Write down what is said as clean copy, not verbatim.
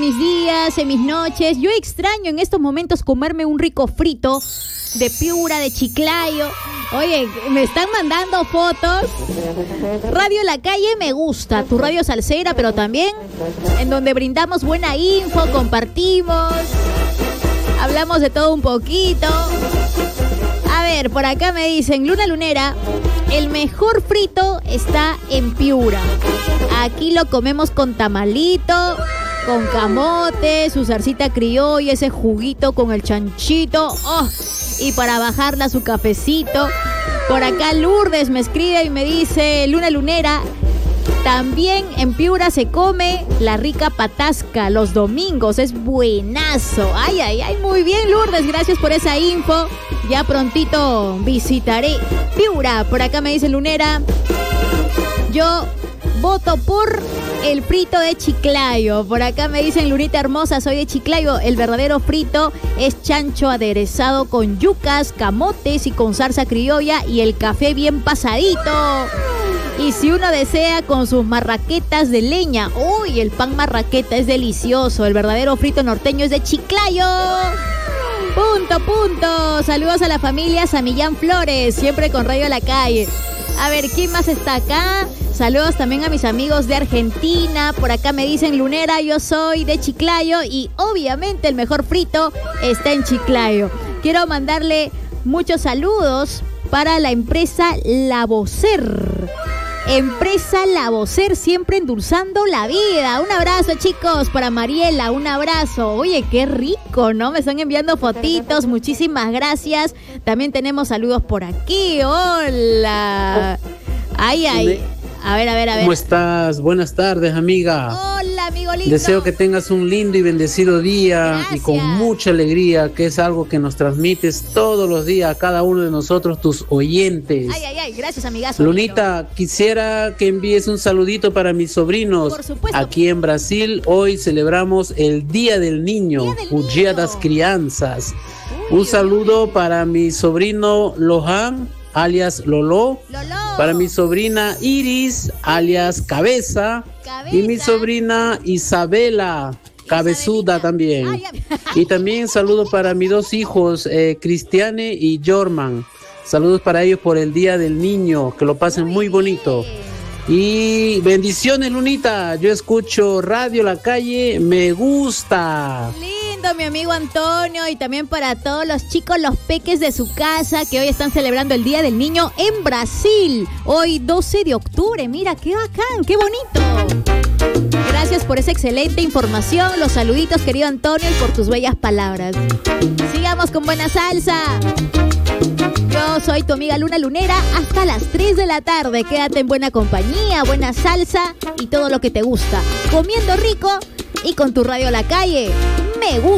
mis días, en mis noches. Yo extraño en estos momentos comerme un rico frito de Piura, de Chiclayo. Oye, me están mandando fotos. Radio La Calle me gusta, tu radio salsera, pero también en donde brindamos buena info, compartimos, hablamos de todo un poquito. A ver, por acá me dicen, Luna Lunera, el mejor frito está en Piura. Aquí lo comemos con tamalito, con camote, su salsita criolla, ese juguito con el chanchito. ¡Oh! Y para bajarla su cafecito. Por acá Lourdes me escribe y me dice, Luna Lunera, también en Piura se come la rica patasca los domingos, es buenazo. Ay, ay, ay, muy bien Lourdes, gracias por esa info. Ya prontito visitaré Piura. Por acá me dice Lunera, yo voto por el frito de Chiclayo. Por acá me dicen, Lunita hermosa, soy de Chiclayo. El verdadero frito es chancho aderezado con yucas, camotes y con salsa criolla y el café bien pasadito. Y si uno desea, con sus marraquetas de leña. Uy, el pan marraqueta es delicioso. El verdadero frito norteño es de Chiclayo. Punto, punto. Saludos a la familia Samillán Flores, siempre con Radio La Calle. A ver, ¿quién más está acá? Saludos también a mis amigos de Argentina. Por acá me dicen, Lunera, yo soy de Chiclayo y obviamente el mejor frito está en Chiclayo. Quiero mandarle muchos saludos para la empresa Lavocer. Empresa Lavocer, siempre endulzando la vida. Un abrazo, chicos, para Mariela, un abrazo. Oye, qué rico, ¿no? Me están enviando fotitos, muchísimas gracias. También tenemos saludos por aquí. Hola. Ay, ay. A ver. ¿Cómo estás? Buenas tardes, amiga. Hola, amigo lindo. Deseo que tengas un lindo y bendecido día. Gracias. Y con mucha alegría, que es algo que nos transmites todos los días a cada uno de nosotros, tus oyentes. Ay, gracias, amigazo. Lunita, amigo, quisiera que envíes un saludito para mis sobrinos. Por supuesto. Aquí en Brasil, hoy celebramos el Día del Niño, el Día das Crianças. Un saludo para mi sobrino Lohan, alias Lolo, para mi sobrina Iris, alias Cabeza, y mi sobrina Isabela, Cabezuda también. Y también saludos para mis dos hijos, Cristiane y Jorman. Saludos para ellos por el Día del Niño, que lo pasen muy bonito. Y bendiciones, Lunita. Yo escucho Radio La Calle, me gusta. Lindo, mi amigo Antonio, y también para todos los chicos, los peques de su casa, que hoy están celebrando el Día del Niño en Brasil. Hoy 12 de octubre, mira, qué bacán, qué bonito. Gracias por esa excelente información, los saluditos, querido Antonio, y por tus bellas palabras. Sigamos con buena salsa. Yo soy tu amiga Luna Lunera hasta las 3 de la tarde. Quédate en buena compañía, buena salsa y todo lo que te gusta. Comiendo rico y con tu Radio La Calle. Me gusta.